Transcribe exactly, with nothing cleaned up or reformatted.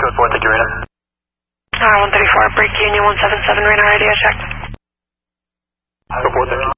Code four, thank you, Rena. R one thirty-four, break Union one seven seven, radar radio check. Code four, thank you.